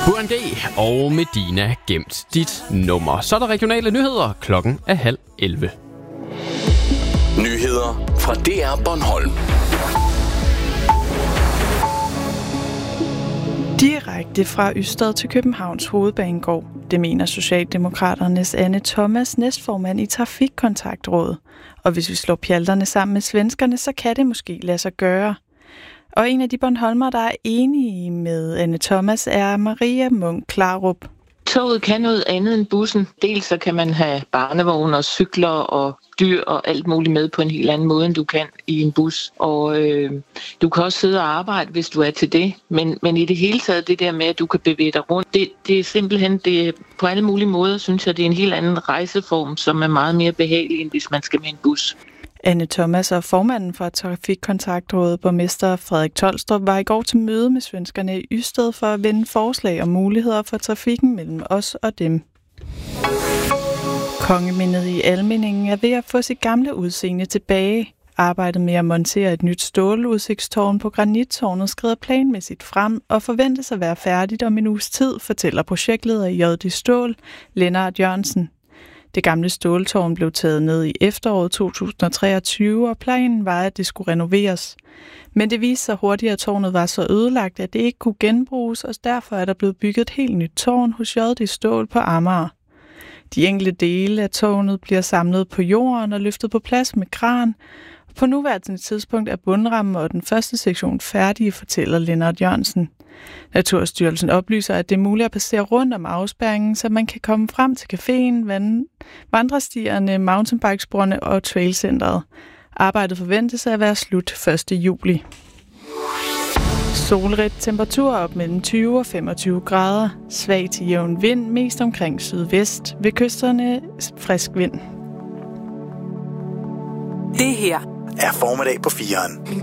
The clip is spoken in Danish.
QND og Medina gemt dit nummer. Så er der regionale nyheder. Klokken er 10:30. Nyheder fra DR Bornholm. Direkte fra Ystad til Københavns Hovedbanegård. Det mener Socialdemokraternes Anne Thomas, næstformand i Trafikkontaktrådet. Og hvis vi slår pjalterne sammen med svenskerne, så kan det måske lade sig gøre. Og en af de bornholmere, der er enige med Anne Thomas, er Maria Munk Klarup. Toget kan noget andet end bussen. Dels så kan man have barnevogne og cykler og dyr og alt muligt med på en helt anden måde, end du kan i en bus. Og du kan også sidde og arbejde, hvis du er til det. Men i det hele taget, det der med, at du kan bevæge dig rundt, det er simpelthen, på alle mulige måder, synes jeg, det er en helt anden rejseform, som er meget mere behagelig, end hvis man skal med en bus. Anne Thomas og formanden for Trafikkontaktrådet, borgmester Frederik Tolstrup, var i går til møde med svenskerne i Ystad for at vende forslag om muligheder for trafikken mellem os og dem. Kongemindet i Almindingen er ved at få sit gamle udseende tilbage. Arbejdet med at montere et nyt ståludsigtstårn på Granittårnet skrider planmæssigt frem og forventes at være færdigt om en uges tid, fortæller projektleder i JD Stål, Lennart Jørgensen. Det gamle ståltårn blev taget ned i efteråret 2023, og planen var, at det skulle renoveres. Men det viste sig hurtigt, at tårnet var så ødelagt, at det ikke kunne genbruges, og derfor er der blevet bygget et helt nyt tårn hos JD Stål på Amager. De enkelte dele af tårnet bliver samlet på jorden og løftet på plads med kran. På nuværende tidspunkt er bundrammen og den første sektion færdige, fortæller Lennart Jørgensen. Naturstyrelsen oplyser, at det er muligt at passere rundt om afspærringen, så man kan komme frem til caféen, vandrestierne, mountainbikesporene og trailcenteret. Arbejdet forventes at være slut 1. juli. Solrigt, temperatur op mellem 20 og 25 grader. Svag til jævn vind, mest omkring sydvest. Ved kysterne frisk vind. Det her er formiddag på 4'eren.